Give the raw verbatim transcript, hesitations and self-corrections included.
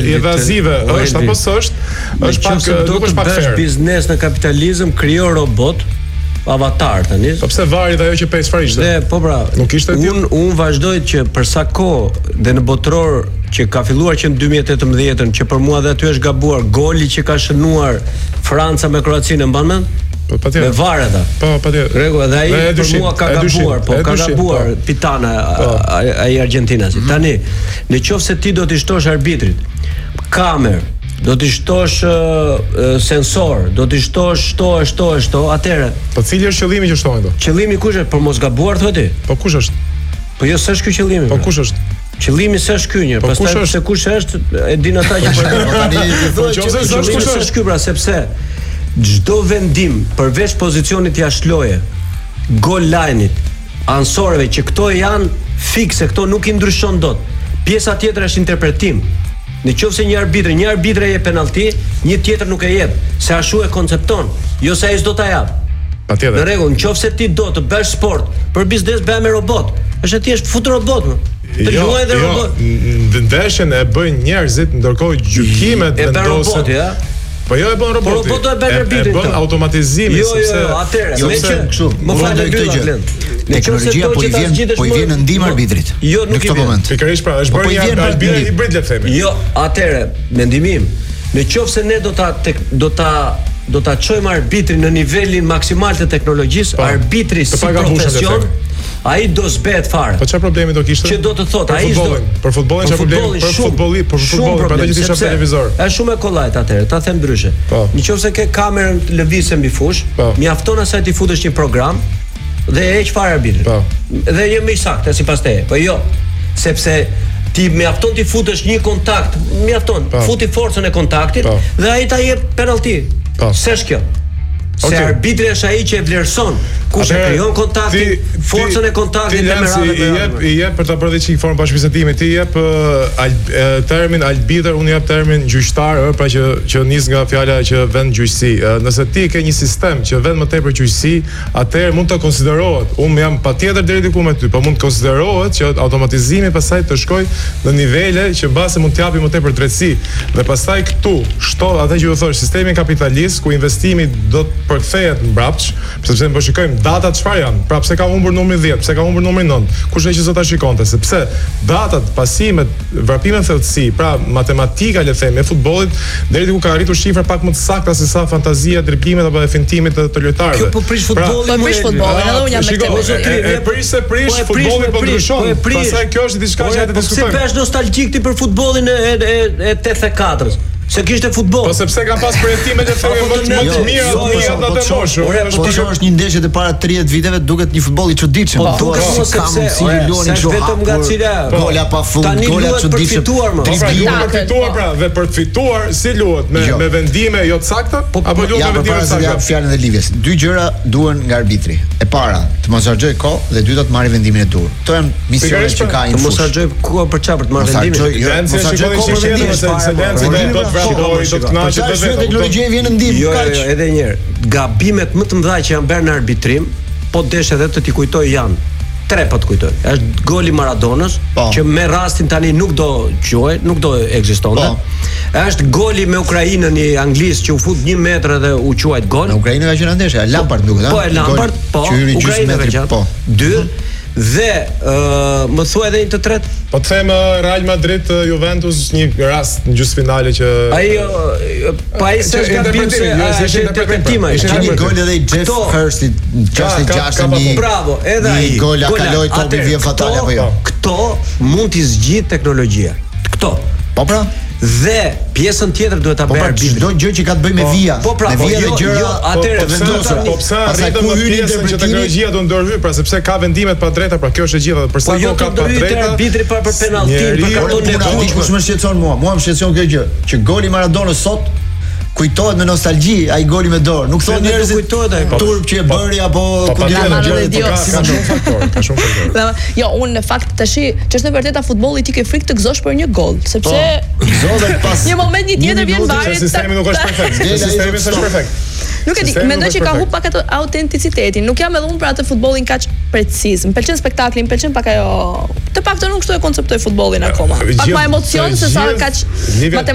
evazive është apo s'është? Është pak nuk është pak fair. Biznes në kapitalizëm krijon robot avatar tani. Po pse varet ajo që pesë farishte? Dhe po pra, nuk ishte un un vazhdoj që për sa kohë dhe në botror që ka filluar që në dy mijë e tetëmbëdhjetë që për mua dhe aty është gabuar goli që ka shënuar Franca me Kroacinë, mban mend? Po patjetër. Me var ata. Po patjetër. Rregull, edhe ai për mua ka gabuar, po ka gabuar Pitana ai Argentinasi. Tani, në qoftë se ti do t'i shtosh arbitrit kamer, do t'i shtosh uh, sensor, do t'i shtosh shto, shto, shto, atëherë. Po cili është qëllimi që shtohen këto? Qëllimi kush është? Për mos gabuar thotë ti? Po kush është? Po jo s'është ky qëllimi. Po kush është? Qëllimi s'është ky një, pastaj se kush është, e din ata që po tani thonë se s'është ky pra sepse çdo vendim përveç pozicionit jashtë loje, goal line-it, ansorëve që këto janë fikse, këto nuk i ndryshon dot. Pjesa tjetër është interpretim. Në qoftë se një arbitër, një arbitër e jep penallti, një tjetër nuk e jep, se ashtu e koncepton, jo se ai s'do ta jap. Patjetër. Në rregull, nëse se ti do të bësh sport, për biznes bëj me robot. Është thjesht fut robot. Të jo, luajë dhe jo, robot. Ndeshjen e bëjnë njerëzit, ndërkohë gjykimet vendosen. Ja? Po jo e bën roboti. Po roboti e bën arbitrin. E bën automatizimi jo, sepse jo, jo, atëherë, jo, se kështu, më falë këtë gjë. Teknologjia po i vjen, po i vjen në ndihmë arbitrit. Jo, nuk i vjen. Pikërisht pra, është bërë një arbitër hibrid le të themi. Jo, atëherë, mendimi im, në qoftë se ne do ta do ta do ta çojmë arbitrin në nivelin maksimal të teknologjisë, arbitri si profesion, ai do zbehet fare. Po çfarë problemi do kishte? Që do të thotë, ai do për futbollin çfarë problemi? Për futbollin, për futbollin, për atë që isha televizor. Është shumë e kollajt atëherë, ta them ndryshe. Nëse ke kamerën lëvizje mbi fush, mjafton asaj ti futesh një program dhe e heq fare arbitrin. Dhe je më i saktë sipas teje. Po jo, sepse ti mjafton ti futesh një kontakt, mjafton, futi forcën e kontaktit dhe ai ta jep penallti. S'është kjo. Se okay. Arbitri është ai që e vlerëson kush e krijon kontaktin, forcën e kontaktit me meradë. I jep i jep për ta bërë çik formë bashkëbisedimi, ti jep uh, al, uh, termin arbitër, unë jep termin gjyqtar, uh, pra që që nis nga fjala që vend gjyqësi. Uh, nëse ti ke një sistem që vend më tepër gjyqësi, atëherë mund të konsiderohet, unë jam patjetër deri diku me ty, por mund të konsiderohet që automatizimi pastaj të shkojë në nivele që mbase mund të japi më tepër drejtësi. Dhe pastaj këtu shto atë që u thosh, sistemi kapitalist ku investimi do të përkthehet mbrapsht, sepse po shikojmë datat çfarë janë. Pra pse ka humbur numri dhjetë, pse ka humbur numri nëntë? Kush e që zota shikonte? Sepse datat, pasimet, vrapimet thellësi, pra matematika le të themi e futbollit deri diku ka arritur shifra pak më të sakta se sa fantazia, driblimit apo fintimit të, të lojtarëve. Kjo po prish futbollin, po prish futbollin, edhe unë jam me këtë. E prish se prish futbollin po ndryshon. Pastaj kjo është diçka që hajde diskutojmë. Si bësh nostalgjik ti për futbollin e e e tetëdhjetë e katërt? Se kishte futboll. Po sepse kanë pas projektime të thënë më të më të mira atë atë moshë. Po ti është një ndeshje të para tridhjetë viteve duket një futboll i çuditshëm. Po duket sepse si luani kështu vetëm nga cila gola pa fund, gola çuditshëm. Po pra luhet për fituar pra, dhe për të fituar si luhet me me vendime jo të sakta apo luhet me vendime të sakta. Ja fjalën e Livjes. Dy gjëra duhen nga arbitri. E para, të mos harxoj kohë dhe e dyta të marrë vendimin e dur. Kto janë misionet që ka ai. Të mos harxoj kohë për çfarë për të marrë vendimin. Mos harxoj kohë për vendimin se lenci do të kënaqet vetë. Teknologjia vjen në ndihmë. Jo, jo, edhe një herë. Gabimet më të mëdha që janë bërë në arbitrim, po desh edhe të t'i kujtoj janë tre po të kujtoj. Është goli Maradonës, që me rastin tani nuk do quhet, nuk do ekzistonte. Është goli me Ukrainën i Anglisë që u fut një metër dhe u quajt gol. Në Ukrainë ka qenë ndeshja, Lampard duket, a? Po, Lampard, po. Ukraina ka qenë. Dy. Dhe uh, më thua edhe një të tretë. Po të them Real Madrid Juventus një rast në gjysmëfinale që ai pa ai s'është gabim se është interpretim ai. Ka një gol edhe i Jeff Hurst gjashtëdhjetë e gjashtë. Bravo, edhe ai. Gol kaloi topi vjen fatal apo jo. Këto mund t'i zgjidh teknologjia. Këto. Po pra. Dhe pjesën tjetër duhet ta bëj arbitri. Çdo gjë që ka të bëjë me vija, me vija dhe gjëra, atëherë vendosur. Po pse arritëm në pjesën që teknologjia do ndërhyj, pra sepse ka vendimet pa drejta, pra kjo është e gjitha, për sa kohë ka pa drejta. Arbitri pa për penalltin, për karton net. Kush më shqetëson mua? Mua më shqetëson kjo gjë, që goli Maradonës sot kujtohet me nostalgji ai goli me dorë. Nuk thon njerëzit kujtohet ai turp që e bëri apo ku dihen gjërat, ka shumë faktor, ka shumë faktor. Jo, unë në fakt tash që është vërtet a futbolli ti ke frikë të gëzosh për një gol, sepse gëzove pas një moment një tjetër vjen varet. Sistemi nuk është perfekt. Sistemi s'është perfekt. Nuk e di, mendoj që ka humbur pak atë autenticitetin. Nuk jam edhe unë për atë futbollin kaq preciz. Më pëlqen spektakli, më pëlqen pak ajo. Të paktën unë kështu e konceptoj futbollin akoma. Pak më emocion se sa kaq